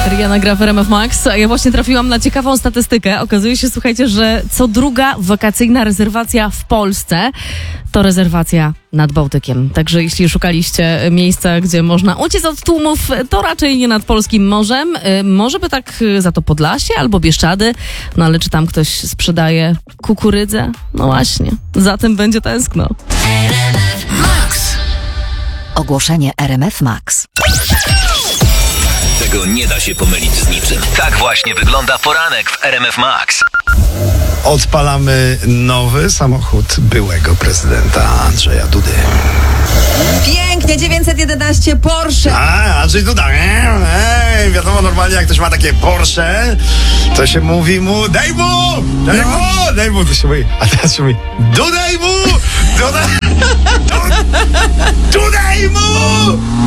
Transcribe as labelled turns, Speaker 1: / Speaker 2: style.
Speaker 1: Rihanna gra w RMF Max, a ja właśnie trafiłam na ciekawą statystykę. Okazuje się, słuchajcie, że co druga wakacyjna rezerwacja w Polsce to rezerwacja nad Bałtykiem. Także jeśli szukaliście miejsca, gdzie można uciec od tłumów, to raczej nie nad polskim morzem. Może by tak za to Podlasie albo Bieszczady, no ale czy tam ktoś sprzedaje kukurydzę? No właśnie, za tym będzie tęskno.
Speaker 2: Max. Ogłoszenie RMF Max.
Speaker 3: Tego nie da się pomylić z niczym. Tak właśnie wygląda poranek w RMF Max.
Speaker 4: Odpalamy nowy samochód byłego prezydenta Andrzeja Dudy.
Speaker 5: Pięknie, 911 Porsche.
Speaker 4: Andrzej Duda. Wiadomo, normalnie jak ktoś ma takie Porsche, to się mówi mu daj mu, to się mówi. A teraz się mówi dudaj mu, dudaj mu.